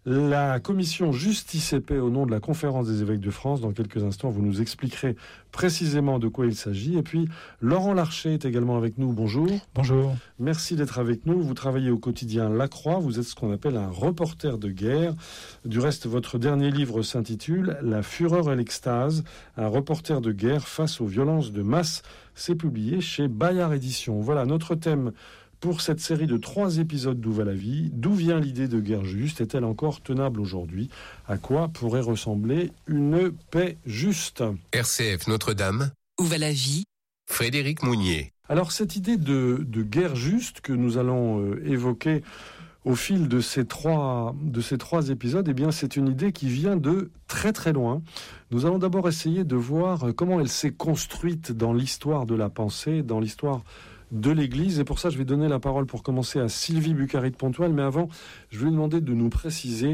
la commission Justice et Paix au nom de la Conférence des évêques de France. Dans quelques instants, vous nous expliquerez précisément de quoi il s'agit. Et puis, Laurent Larcher est également avec nous. Bonjour. Bonjour. Merci d'être avec nous. Vous travaillez au quotidien La Croix. Vous êtes ce qu'on appelle un reporter de guerre. Du reste, votre dernier livre s'intitule La fureur et l'extase, un reporter de guerre face aux violences de masse. C'est publié chez Bayard Éditions. Voilà notre thème pour cette série de trois épisodes d'Où va la vie. D'où vient l'idée de guerre juste? Est-elle encore tenable aujourd'hui? À quoi pourrait ressembler une paix juste? R C F Notre-Dame, Où va la vie? Frédéric Mounier. Alors cette idée de, de guerre juste que nous allons euh, évoquer au fil de ces trois, de ces trois épisodes, eh bien, c'est une idée qui vient de très très loin. Nous allons d'abord essayer de voir comment elle s'est construite dans l'histoire de la pensée, dans l'histoire de l'Église. Et pour ça, je vais donner la parole pour commencer à Sylvie Bucari de Pontoise. Mais avant, je vais lui demander de nous préciser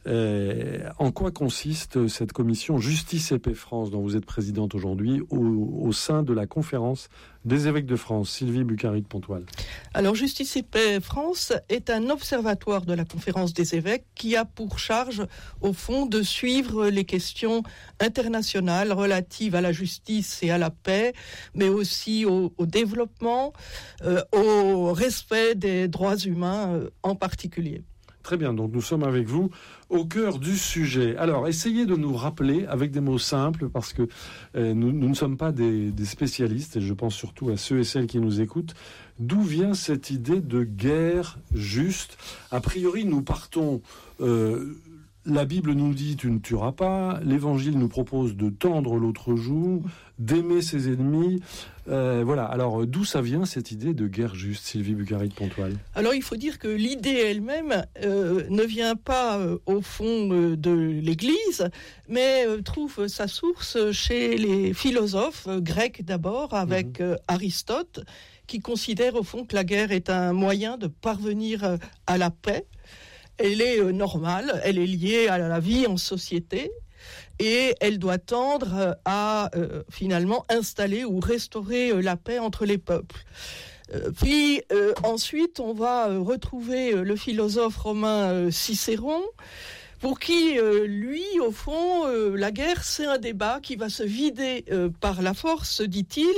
Euh, en quoi consiste cette commission Justice et Paix France, dont vous êtes présidente aujourd'hui, au, au sein de la conférence des évêques de France? Sylvie Bucari de Pontoise. Alors, Justice et Paix France est un observatoire de la conférence des évêques qui a pour charge, au fond, de suivre les questions internationales relatives à la justice et à la paix, mais aussi au, au développement, euh, au respect des droits humains euh, en particulier. Très bien, donc nous sommes avec vous au cœur du sujet. Alors, essayez de nous rappeler avec des mots simples, parce que euh, nous, nous ne sommes pas des, des spécialistes, et je pense surtout à ceux et celles qui nous écoutent. D'où vient cette idée de guerre juste? A priori, nous partons... Euh, la Bible nous dit « tu ne tueras pas », l'Évangile nous propose de tendre l'autre joue, d'aimer ses ennemis. Euh, voilà, alors d'où ça vient cette idée de guerre juste, Sylvie Bucari de Pontoise? Alors il faut dire que l'idée elle-même euh, ne vient pas euh, au fond euh, de l'Église, mais euh, trouve sa source chez les philosophes euh, grecs d'abord, avec mmh. euh, Aristote, qui considère au fond que la guerre est un moyen de parvenir euh, à la paix. Elle est euh, normale, elle est liée à la vie en société et elle doit tendre à euh, finalement installer ou restaurer euh, la paix entre les peuples. Euh, puis euh, ensuite, on va euh, retrouver euh, le philosophe romain euh, Cicéron, pour qui, euh, lui, au fond, euh, la guerre, c'est un débat qui va se vider euh, par la force, dit-il,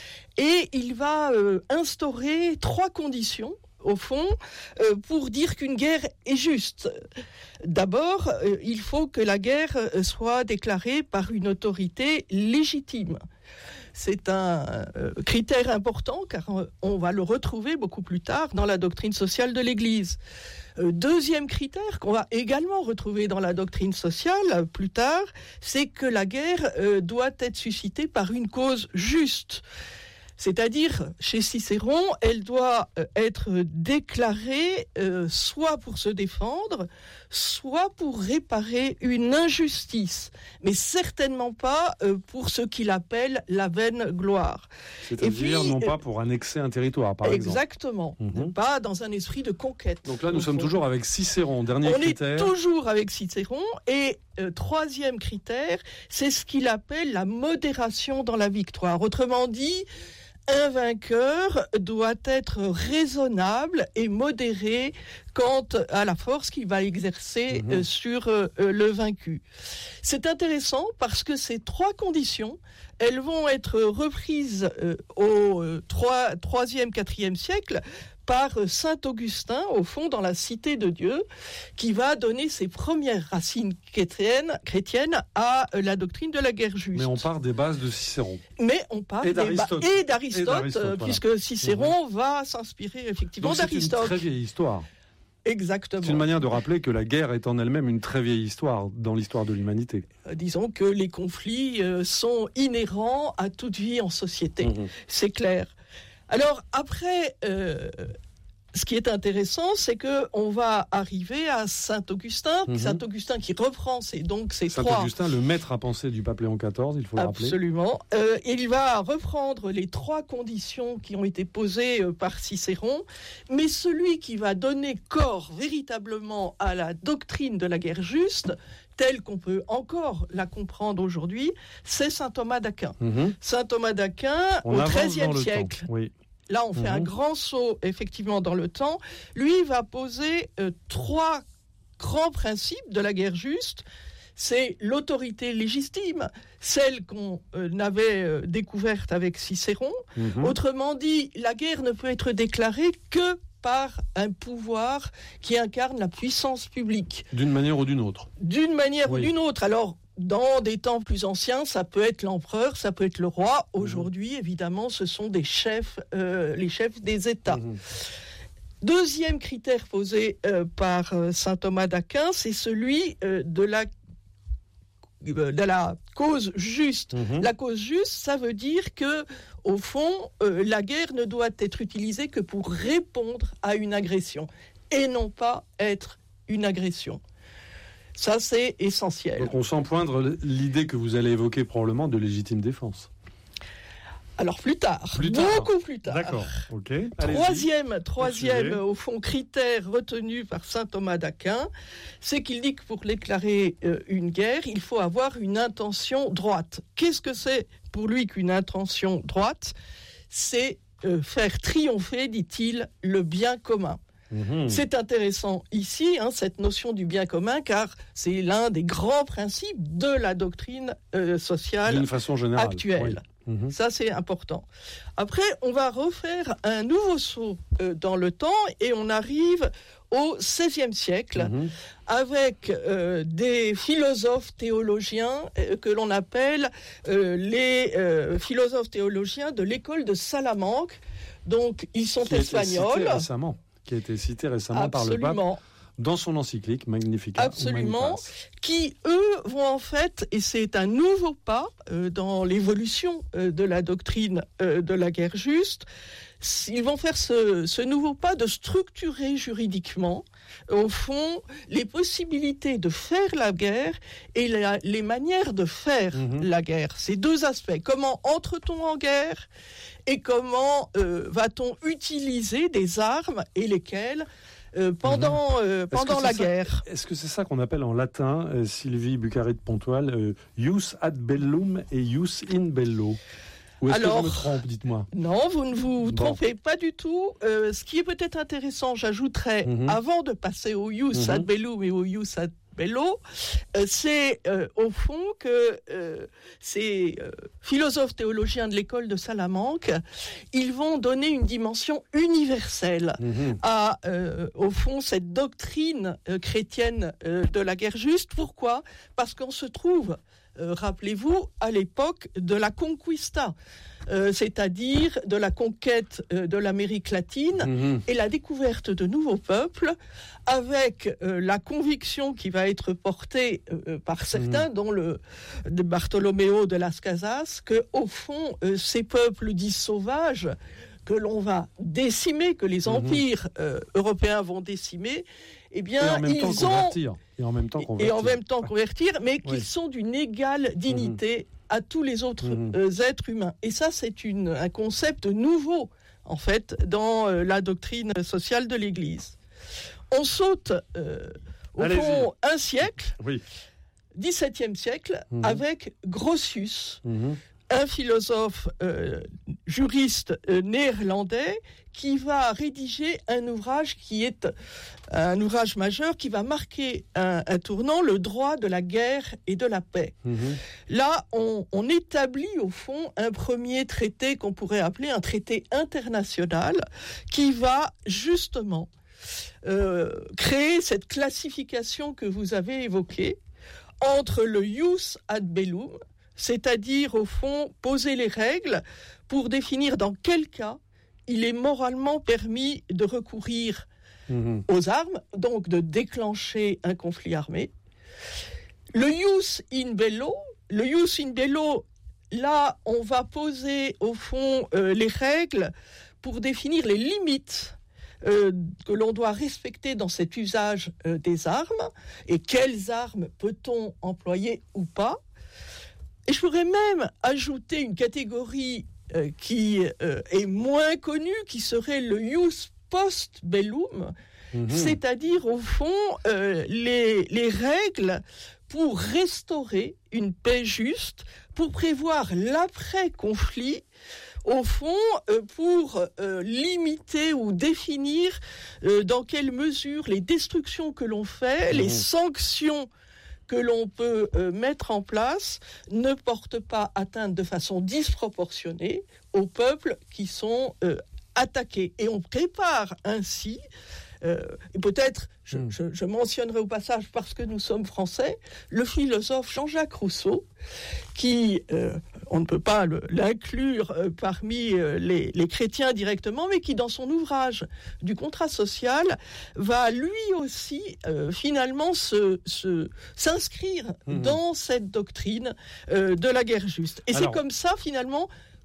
et il va euh, instaurer trois conditions au fond, euh, pour dire qu'une guerre est juste. D'abord, euh, il faut que la guerre euh, soit déclarée par une autorité légitime. C'est un euh, critère important, car euh, on va le retrouver beaucoup plus tard dans la doctrine sociale de l'Église. Euh, deuxième critère qu'on va également retrouver dans la doctrine sociale euh, plus tard, c'est que la guerre euh, doit être suscitée par une cause juste. C'est-à-dire, chez Cicéron, elle doit être déclarée euh, soit pour se défendre, soit pour réparer une injustice, mais certainement pas euh, pour ce qu'il appelle la vaine gloire. C'est-à-dire puis, non pas pour annexer un territoire, par exactement, exemple. Exactement, mm-hmm. pas dans un esprit de conquête. Donc là, nous sommes toujours avec Cicéron, dernier On critère. On est toujours avec Cicéron, et euh, troisième critère, c'est ce qu'il appelle la modération dans la victoire. Autrement dit, un vainqueur doit être raisonnable et modéré quant à la force qu'il va exercer mmh. euh, sur euh, le vaincu. C'est intéressant parce que ces trois conditions, elles vont être reprises euh, au euh, trois, troisième, quatrième siècle par saint Augustin, au fond, dans la Cité de Dieu, qui va donner ses premières racines chrétiennes, chrétiennes à la doctrine de la guerre juste. Mais on part des bases de Cicéron. Mais on part et des d'Aristote, ba- et d'Aristote, et d'Aristote euh, voilà. puisque Cicéron mmh. va s'inspirer effectivement Donc d'Aristote. C'est une très vieille histoire. Exactement. C'est une manière de rappeler que la guerre est en elle-même une très vieille histoire dans l'histoire de l'humanité. Euh, disons que les conflits euh, sont inhérents à toute vie en société, mmh. c'est clair. Alors après, euh, ce qui est intéressant, c'est que on va arriver à saint Augustin, mmh. saint Augustin qui reprend ces donc ces saint trois. Saint Augustin, le maître à penser du pape Léon quatorze, il faut le rappeler. Absolument. Euh, il va reprendre les trois conditions qui ont été posées euh, par Cicéron, mais celui qui va donner corps véritablement à la doctrine de la guerre juste, telle qu'on peut encore la comprendre aujourd'hui, c'est saint Thomas d'Aquin. Mmh. Saint Thomas d'Aquin, on au treizième siècle. Oui. Là, on fait mmh. un grand saut, effectivement, dans le temps. Lui va poser euh, trois grands principes de la guerre juste. C'est l'autorité légitime, celle qu'on euh, avait euh, découverte avec Cicéron. Mmh. Autrement dit, la guerre ne peut être déclarée que par un pouvoir qui incarne la puissance publique. D'une manière ou d'une autre. D'une manière oui. ou d'une autre. Alors, dans des temps plus anciens, ça peut être l'empereur, ça peut être le roi. Aujourd'hui, mmh. évidemment, ce sont des chefs, euh, les chefs des États. Mmh. Deuxième critère posé euh, par euh, saint Thomas d'Aquin, c'est celui euh, de la de la cause juste. Mmh. La cause juste, ça veut dire que, au fond, euh, la guerre ne doit être utilisée que pour répondre à une agression et non pas être une agression. Ça, c'est essentiel. Donc on sent poindre l'idée que vous allez évoquer probablement de légitime défense. Alors plus tard, plus tard. beaucoup plus tard. D'accord, ok. Troisième, troisième au fond, critère retenu par saint Thomas d'Aquin, c'est qu'il dit que pour déclarer euh, une guerre, il faut avoir une intention droite. Qu'est-ce que c'est pour lui qu'une intention droite ? C'est euh, faire triompher, dit-il, le bien commun. Mmh. C'est intéressant ici, hein, cette notion du bien commun, car c'est l'un des grands principes de la doctrine euh, sociale d'une façon générale, actuelle. Oui. Mmh. Ça, c'est important. Après, on va refaire un nouveau saut euh, dans le temps et on arrive au seizième siècle mmh. avec euh, des philosophes théologiens euh, que l'on appelle euh, les euh, philosophes théologiens de l'école de Salamanque. Donc, ils sont qui espagnols. A été cité récemment, qui a été cité récemment Absolument. par le pape dans son encyclique Magnificat. Absolument, qui eux vont en fait, et c'est un nouveau pas euh, dans l'évolution euh, de la doctrine euh, de la guerre juste, ils vont faire ce, ce nouveau pas de structurer juridiquement, au fond, les possibilités de faire la guerre et la, les manières de faire mmh. la guerre. Ces deux aspects. Comment entre-t-on en guerre et comment euh, va-t-on utiliser des armes et lesquelles Euh, pendant, euh, pendant la ça, guerre. Est-ce que c'est ça qu'on appelle en latin, euh, Sylvie Bucari de Pontoise, euh, jus ad bellum et jus in bello? Ou est-ce Alors, que je me trompe, dites-moi? Non, vous ne vous bon. trompez pas du tout. Euh, ce qui est peut-être intéressant, j'ajouterais, mm-hmm. avant de passer au jus mm-hmm. ad bellum et au jus ad bello, euh, c'est euh, au fond que euh, ces euh, philosophes théologiens de l'école de Salamanque, ils vont donner une dimension universelle mmh. à, euh, au fond, cette doctrine euh, chrétienne euh, de la guerre juste. Pourquoi ? Parce qu'on se trouve, euh, rappelez-vous, à l'époque de la conquista, euh, c'est-à-dire de la conquête euh, de l'Amérique latine mmh. et la découverte de nouveaux peuples, avec euh, la conviction qui va être portée euh, par certains, mmh. dont le de Bartolomeo de Las Casas, que au fond, euh, ces peuples dits sauvages que l'on va décimer, que les empires mmh. euh, européens vont décimer, eh bien, et ils ont et en même temps convertir, et en même temps convertir, mais oui. qu'ils sont d'une égale dignité mmh. à tous les autres mmh. euh, êtres humains. Et ça, c'est une, un concept nouveau, en fait, dans euh, la doctrine sociale de l'Église. On saute euh, au Allez-y. fond un siècle, oui. dix-septième siècle, mmh. avec Grotius, mmh. un philosophe euh, juriste euh, néerlandais qui va rédiger un ouvrage qui est un ouvrage majeur qui va marquer un, un tournant, le droit de la guerre et de la paix. Mmh. Là, on, on établit au fond un premier traité qu'on pourrait appeler un traité international qui va justement euh, créer cette classification que vous avez évoquée entre le jus ad bellum, c'est-à-dire, au fond, poser les règles pour définir dans quel cas il est moralement permis de recourir mmh. aux armes, donc de déclencher un conflit armé. Le jus in bello, le jus in bello, là, on va poser, au fond, euh, les règles pour définir les limites Euh, que l'on doit respecter dans cet usage euh, des armes, et quelles armes peut-on employer ou pas. Et je pourrais même ajouter une catégorie euh, qui euh, est moins connue, qui serait le jus post bellum, mmh. c'est-à-dire au fond euh, les, les règles pour restaurer une paix juste, pour prévoir l'après-conflit, au fond, euh, pour euh, limiter ou définir euh, dans quelle mesure les destructions que l'on fait, mmh. les sanctions que l'on peut euh, mettre en place ne portent pas atteinte de façon disproportionnée aux peuples qui sont euh, attaqués. Et on prépare ainsi, euh, et peut-être, je, mmh. je, je mentionnerai au passage, parce que nous sommes français, le philosophe Jean-Jacques Rousseau, qui, euh, on ne peut pas le, l'inclure euh, parmi euh, les, les chrétiens directement, mais qui, dans son ouvrage du contrat social, va lui aussi, euh, finalement, se, se, s'inscrire mmh. dans cette doctrine euh, de la guerre juste. Et Alors, c'est comme ça, finalement,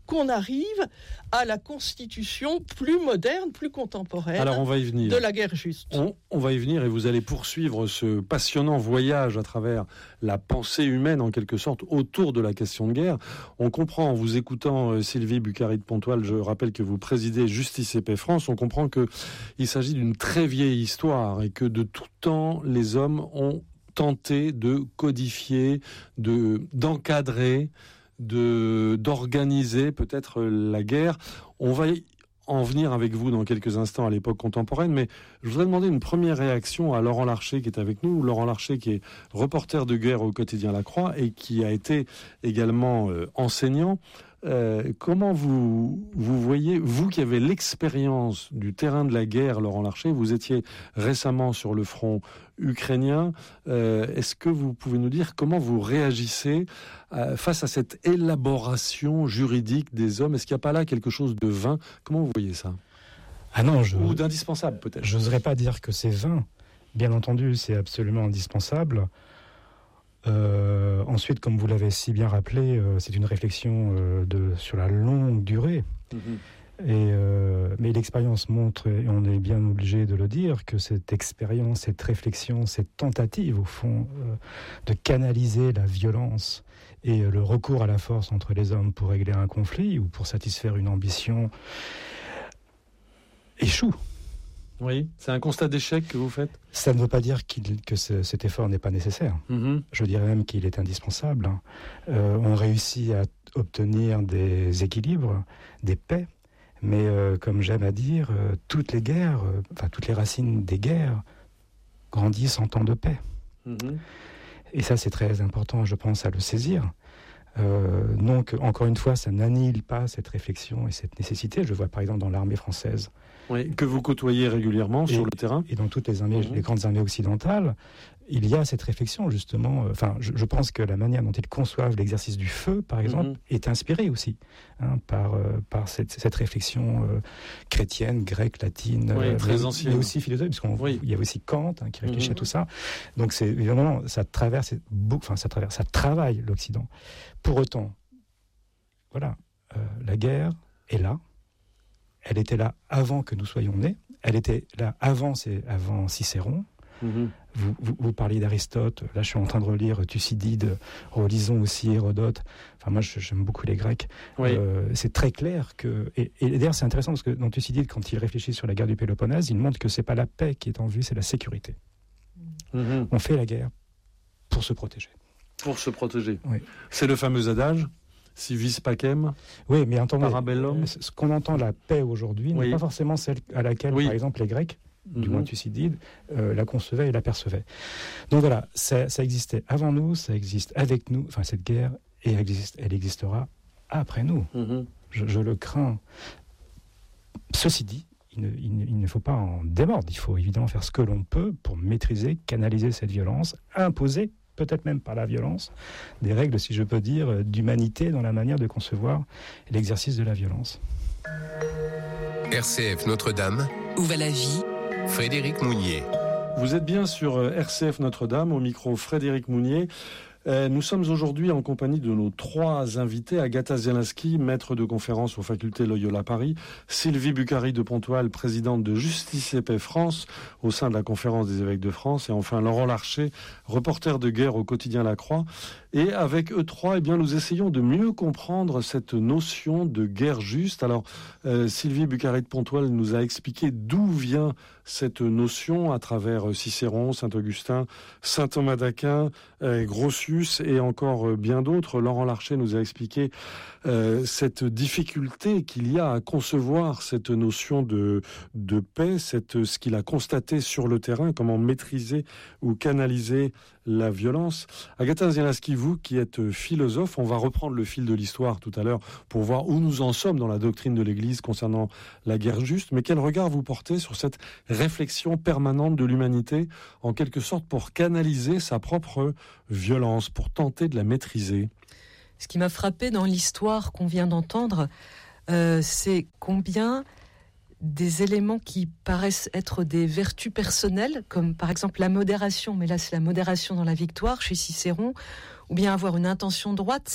qu'on arrive à la constitution plus moderne, plus contemporaine Alors on va y venir. de la guerre juste. On, on va y venir et vous allez poursuivre ce passionnant voyage à travers la pensée humaine en quelque sorte autour de la question de guerre. On comprend en vous écoutant euh, Sylvie Bucari de Pontoise, je rappelle que vous présidez Justice et Paix France, on comprend qu'il s'agit d'une très vieille histoire et que de tout temps les hommes ont tenté de codifier, de, d'encadrer, de, d'organiser peut-être la guerre. On va y en venir avec vous dans quelques instants à l'époque contemporaine, mais je voudrais demander une première réaction à Laurent Larcher qui est avec nous. Laurent Larcher qui est reporter de guerre au quotidien La Croix et qui a été également euh, enseignant. Euh, comment vous, vous voyez, vous qui avez l'expérience du terrain de la guerre, Laurent Larcher, vous étiez récemment sur le front ukrainien, euh, est-ce que vous pouvez nous dire comment vous réagissez euh, face à cette élaboration juridique des hommes? Est-ce qu'il n'y a pas là quelque chose de vain? Comment vous voyez ça? Ah non, je... Ou d'indispensable peut-être? Je n'oserais pas dire que c'est vain. Bien entendu, c'est absolument indispensable. Euh, ensuite, comme vous l'avez si bien rappelé, euh, c'est une réflexion euh, de, sur la longue durée. Mmh. Et, euh, mais l'expérience montre, et on est bien obligé de le dire, que cette expérience, cette réflexion, cette tentative, au fond, euh, de canaliser la violence et euh, le recours à la force entre les hommes pour régler un conflit ou pour satisfaire une ambition, échoue. Oui, c'est un constat d'échec que vous faites? Ça ne veut pas dire qu'il, que ce, cet effort n'est pas nécessaire. Mmh. Je dirais même qu'il est indispensable. Euh, on réussit à obtenir des équilibres, des paix, mais euh, comme j'aime à dire, euh, toutes les guerres, euh, enfin toutes les racines des guerres grandissent en temps de paix. Mmh. Et ça, c'est très important, je pense, à le saisir. Euh, donc, encore une fois, ça n'annihile pas cette réflexion et cette nécessité. Je vois par exemple dans l'armée française. Oui, que vous côtoyez régulièrement et, sur le terrain. Et dans toutes les armées, mmh. les grandes armées occidentales, il y a cette réflexion justement. Euh, enfin, je, je pense que la manière dont ils conçoivent l'exercice du feu, par exemple, mmh. est inspirée aussi hein, par euh, par cette, cette réflexion euh, chrétienne, grecque, latine, oui, euh, très mais, ancienne, mais aussi philosophique, parce qu'il oui. y a aussi Kant hein, qui réfléchit mmh. à tout ça. Donc c'est évidemment ça traverse, enfin ça traverse, ça travaille l'Occident. Pour autant, voilà, euh, la guerre est là. Elle était là avant que nous soyons nés. Elle était là avant, c'est avant Cicéron. Mmh. Vous, vous, vous parliez d'Aristote. Là, je suis en train de relire Thucydide. Relisons aussi Hérodote. Enfin, moi, j'aime beaucoup les Grecs. Oui. Euh, c'est très clair que... Et, et d'ailleurs, c'est intéressant parce que dans Thucydide, quand il réfléchit sur la guerre du Péloponnèse, il montre que c'est pas la paix qui est en vue, c'est la sécurité. Mmh. On fait la guerre pour se protéger. Pour se protéger. Oui. C'est le fameux adage si vis pacem, oui, mais entendez, parabellum. Ce qu'on entend la paix aujourd'hui oui. n'est pas forcément celle à laquelle, oui. par exemple, les Grecs, mm-hmm. du moins Thucydide, euh, la concevaient et la percevaient. Donc voilà, ça, ça existait avant nous, ça existe avec nous, enfin cette guerre, et elle, existe, elle existera après nous. Mm-hmm. Je, je le crains. Ceci dit, il ne, il, ne, il ne faut pas en démordre, il faut évidemment faire ce que l'on peut pour maîtriser, canaliser cette violence, imposer peut-être même par la violence, des règles, si je peux dire, d'humanité dans la manière de concevoir l'exercice de la violence. R C F Notre-Dame. Où va la vie? Frédéric Mounier. Vous êtes bien sur R C F Notre-Dame, au micro Frédéric Mounier. Nous sommes aujourd'hui en compagnie de nos trois invités, Agatha Zielinski, maître de conférence aux facultés Loyola Paris, Sylvie Bucari de Pontoise, présidente de Justice et Paix France au sein de la Conférence des évêques de France, et enfin Laurent Larcher, reporter de guerre au quotidien La Croix. Et avec eux trois, eh bien, nous essayons de mieux comprendre cette notion de guerre juste. Alors, euh, Sylvie Bucari de Pontoise nous a expliqué d'où vient cette notion à travers Cicéron, Saint-Augustin, Saint Thomas d'Aquin, euh, Grotius et encore euh, bien d'autres. Laurent Larcher nous a expliqué euh, cette difficulté qu'il y a à concevoir cette notion de, de paix, cette, ce qu'il a constaté sur le terrain, comment maîtriser ou canaliser la violence. Agatha Zielinski, vous qui êtes philosophe, on va reprendre le fil de l'histoire tout à l'heure pour voir où nous en sommes dans la doctrine de l'Église concernant la guerre juste, mais quel regard vous portez sur cette réflexion permanente de l'humanité, en quelque sorte pour canaliser sa propre violence, pour tenter de la maîtriser? Ce qui m'a frappé dans l'histoire qu'on vient d'entendre, euh, c'est combien des éléments qui paraissent être des vertus personnelles, comme par exemple la modération, mais là c'est la modération dans la victoire chez Cicéron, ou bien avoir une intention droite,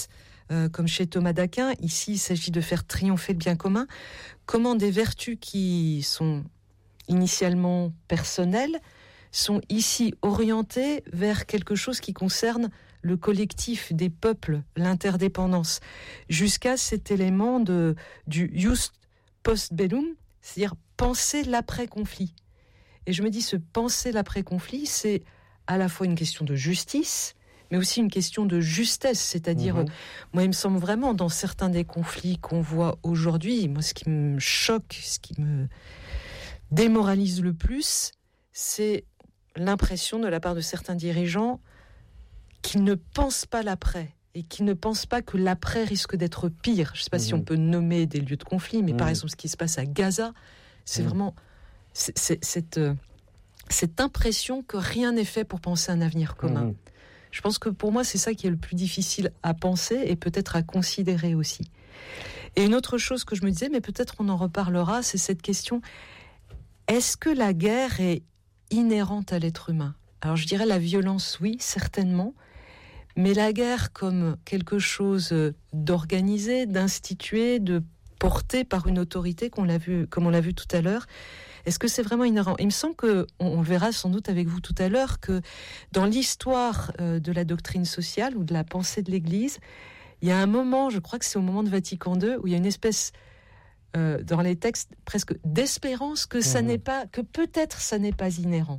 euh, comme chez Thomas d'Aquin. Ici, il s'agit de faire triompher le bien commun. Comment des vertus qui sont initialement personnelles sont ici orientées vers quelque chose qui concerne le collectif des peuples, l'interdépendance, jusqu'à cet élément de, du jus post bellum, c'est-à-dire penser l'après-conflit. Et je me dis, ce penser l'après-conflit, c'est à la fois une question de justice, mais aussi une question de justesse, c'est-à-dire, mmh. moi, il me semble vraiment, dans certains des conflits qu'on voit aujourd'hui, moi, ce qui me choque, ce qui me démoralise le plus, c'est l'impression de la part de certains dirigeants qu'ils ne pensent pas l'après et qu'ils ne pensent pas que l'après risque d'être pire. Je ne sais pas mmh. si on peut nommer des lieux de conflit, mais mmh. par exemple, ce qui se passe à Gaza, c'est mmh. vraiment c'est, c'est, cette, euh, cette impression que rien n'est fait pour penser un avenir commun. Mmh. Je pense que pour moi, c'est ça qui est le plus difficile à penser et peut-être à considérer aussi. Et une autre chose que je me disais, mais peut-être on en reparlera, c'est cette question, est-ce que la guerre est inhérente à l'être humain ? Alors je dirais la violence, oui, certainement, mais la guerre comme quelque chose d'organisé, d'institué, de porté par une autorité, qu'on l'a vu, comme on l'a vu tout à l'heure, est-ce que c'est vraiment inhérent ? Il me semble qu'on on verra sans doute avec vous tout à l'heure que dans l'histoire euh, de la doctrine sociale ou de la pensée de l'Église, il y a un moment, je crois que c'est au moment de Vatican deux, où il y a une espèce euh, dans les textes presque d'espérance que ça mmh. n'est pas, que peut-être ça n'est pas inhérent.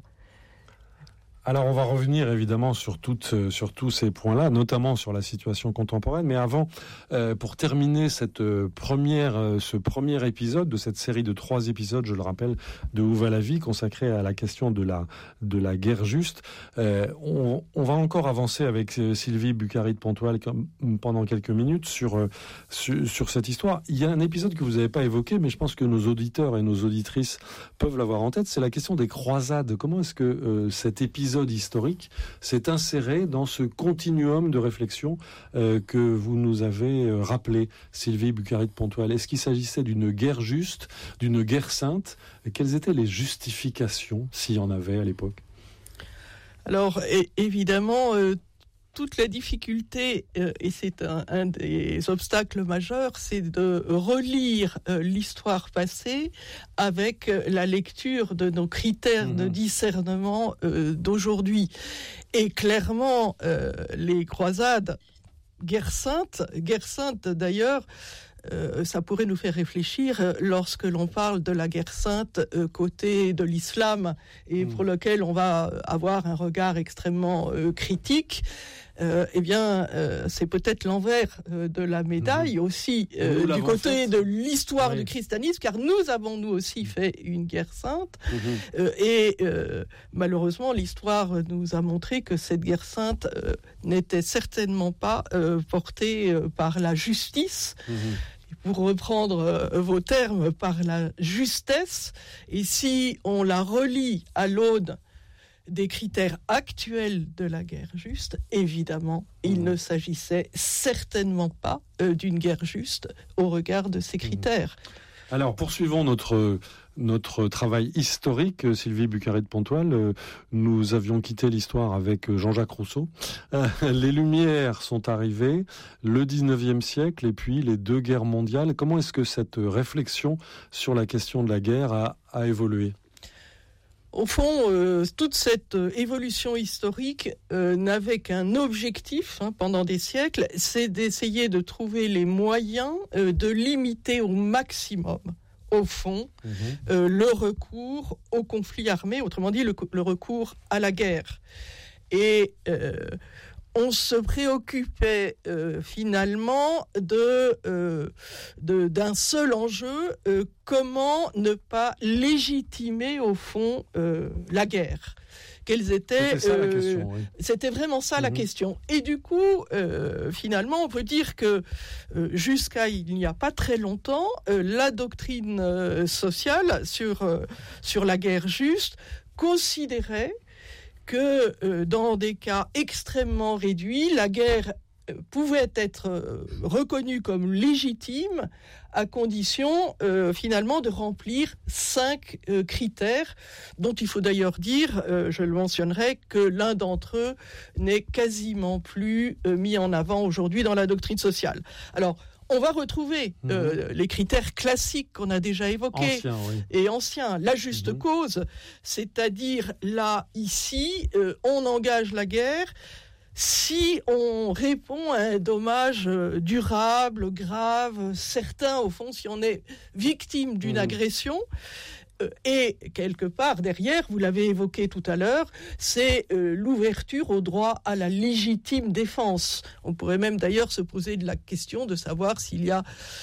Alors on va revenir évidemment sur, toutes, sur tous ces points-là, notamment sur la situation contemporaine. Mais avant, euh, pour terminer cette première, euh, ce premier épisode de cette série de trois épisodes, je le rappelle, de Où va la vie, consacré à la question de la, de la guerre juste, euh, on, on va encore avancer avec Sylvie Bucari de Pontoise pendant quelques minutes sur, euh, sur, sur cette histoire. Il y a un épisode que vous n'avez pas évoqué, mais je pense que nos auditeurs et nos auditrices peuvent l'avoir en tête, c'est la question des croisades. Comment est-ce que euh, cet épisode historique s'est inséré dans ce continuum de réflexion euh, que vous nous avez euh, rappelé, Sylvie Bucari de Pontoise. Est-ce qu'il s'agissait d'une guerre juste, d'une guerre sainte ? Et quelles étaient les justifications, s'il y en avait à l'époque ? Alors, et, évidemment, euh, toute la difficulté, euh, et c'est un, un des obstacles majeurs, c'est de relire euh, l'histoire passée avec euh, la lecture de nos critères mmh. de discernement euh, d'aujourd'hui. Et clairement, euh, les croisades, guerre sainte, guerre sainte d'ailleurs, Euh, ça pourrait nous faire réfléchir euh, lorsque l'on parle de la guerre sainte euh, côté de l'islam et mmh. pour lequel on va avoir un regard extrêmement euh, critique. Euh, eh bien, euh, c'est peut-être l'envers euh, de la médaille mmh. aussi euh, du côté fait. de l'histoire oui. du christianisme, car nous avons nous aussi fait une guerre sainte mmh. euh, et euh, malheureusement l'histoire nous a montré que cette guerre sainte euh, n'était certainement pas euh, portée euh, par la justice. Mmh. Pour reprendre euh, vos termes, par la justesse, et si on la relie à l'aune des critères actuels de la guerre juste, évidemment, mmh. il ne s'agissait certainement pas euh, d'une guerre juste au regard de ces critères. Alors, poursuivons notre, notre travail historique, Sylvie Bucari de Pontoise. Nous avions quitté l'histoire avec Jean-Jacques Rousseau. Euh, les Lumières sont arrivées, le dix-neuvième siècle, et puis les deux guerres mondiales. Comment est-ce que cette réflexion sur la question de la guerre a, a évolué ? Au fond, euh, toute cette euh, évolution historique euh, n'avait qu'un objectif hein, pendant des siècles, c'est d'essayer de trouver les moyens euh, de limiter au maximum, au fond, mmh. euh, le recours au conflit armé, autrement dit le, le recours à la guerre. Et euh, on se préoccupait euh, finalement de, euh, de, d'un seul enjeu, euh, comment ne pas légitimer au fond euh, la guerre. Quelles étaient, c'était, ça, euh, la question, oui. c'était vraiment ça mmh. la question. Et du coup, euh, finalement, on peut dire que euh, jusqu'à il n'y a pas très longtemps, euh, la doctrine euh, sociale sur, euh, sur la guerre juste considérait que euh, dans des cas extrêmement réduits, la guerre pouvait être euh, reconnu comme légitime à condition euh, finalement de remplir cinq euh, critères dont il faut d'ailleurs dire, euh, je le mentionnerai, que l'un d'entre eux n'est quasiment plus euh, mis en avant aujourd'hui dans la doctrine sociale. Alors, on va retrouver euh, mmh. les critères classiques qu'on a déjà évoqués Ancien, oui. et anciens. La juste mmh. cause, c'est-à-dire là, ici, euh, on engage la guerre si on répond à un dommage euh, durable, grave, certain, au fond, si on est victime d'une mmh. agression. Et quelque part derrière, vous l'avez évoqué tout à l'heure, c'est euh, l'ouverture au droit à la légitime défense. On pourrait même d'ailleurs se poser de la question de savoir s'il y a,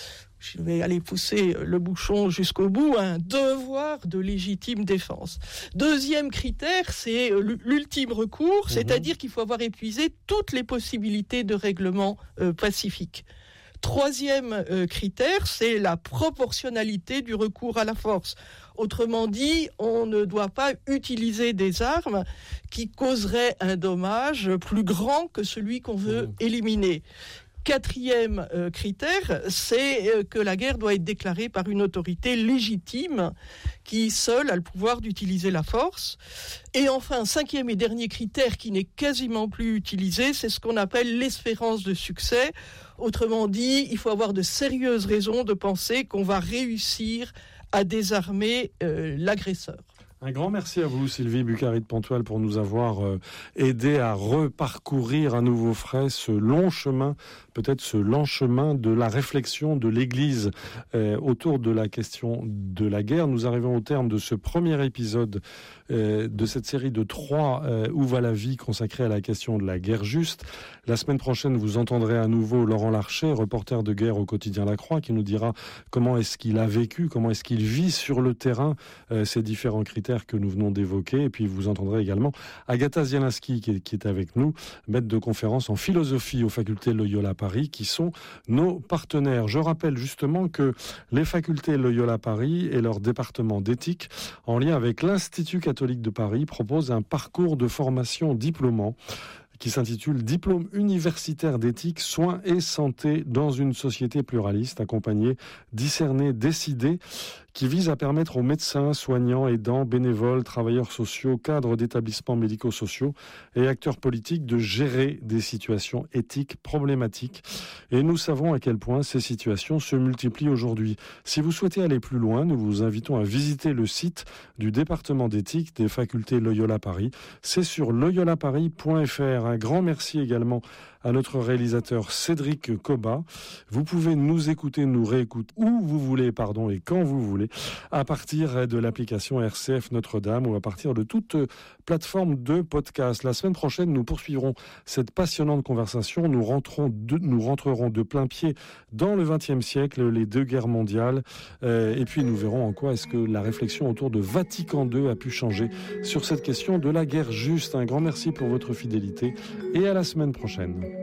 je vais aller pousser le bouchon jusqu'au bout, un devoir de légitime défense. Deuxième critère, c'est l'ultime recours, mmh. c'est-à-dire qu'il faut avoir épuisé toutes les possibilités de règlement euh, pacifique. Troisième euh, critère, c'est la proportionnalité du recours à la force. Autrement dit, on ne doit pas utiliser des armes qui causeraient un dommage plus grand que celui qu'on veut mmh. éliminer. Quatrième euh, critère, c'est euh, que la guerre doit être déclarée par une autorité légitime qui seule a le pouvoir d'utiliser la force. Et enfin, cinquième et dernier critère qui n'est quasiment plus utilisé, c'est ce qu'on appelle l'espérance de succès. Autrement dit, il faut avoir de sérieuses raisons de penser qu'on va réussir à désarmer euh, l'agresseur. Un grand merci à vous, Sylvie Bucari de Pontoise, pour nous avoir euh, aidé à reparcourir à nouveau frais ce long chemin, peut-être ce lent chemin de la réflexion de l'Église euh, autour de la question de la guerre. Nous arrivons au terme de ce premier épisode euh, de cette série de trois euh, Où va la vie consacrée à la question de la guerre juste. La semaine prochaine, vous entendrez à nouveau Laurent Larcher, reporter de guerre au quotidien La Croix, qui nous dira comment est-ce qu'il a vécu, comment est-ce qu'il vit sur le terrain euh, ces différents critères que nous venons d'évoquer. Et puis vous entendrez également Agatha Zielinski qui est, qui est avec nous, maître de conférence en philosophie aux facultés Loyola Paris, qui sont nos partenaires. Je rappelle justement que les facultés Loyola Paris et leur département d'éthique, en lien avec l'Institut catholique de Paris, proposent un parcours de formation diplômant qui s'intitule « Diplôme universitaire d'éthique, soins et santé dans une société pluraliste, accompagné, discerné, décidé », qui vise à permettre aux médecins, soignants, aidants, bénévoles, travailleurs sociaux, cadres d'établissements médico-sociaux et acteurs politiques de gérer des situations éthiques problématiques. Et nous savons à quel point ces situations se multiplient aujourd'hui. Si vous souhaitez aller plus loin, nous vous invitons à visiter le site du département d'éthique des facultés Loyola Paris. C'est sur loyola paris point f r. Un grand merci également à notre réalisateur Cédric Coba. Vous pouvez nous écouter, nous réécouter où vous voulez, pardon, et quand vous voulez, à partir de l'application R C F Notre-Dame ou à partir de toute plateforme de podcast. La semaine prochaine, nous poursuivrons cette passionnante conversation. Nous rentrons de, nous rentrerons de plein pied dans le vingtième siècle, les deux guerres mondiales, euh, et puis nous verrons en quoi est-ce que la réflexion autour de Vatican deux a pu changer sur cette question de la guerre juste. Un grand merci pour votre fidélité et à la semaine prochaine.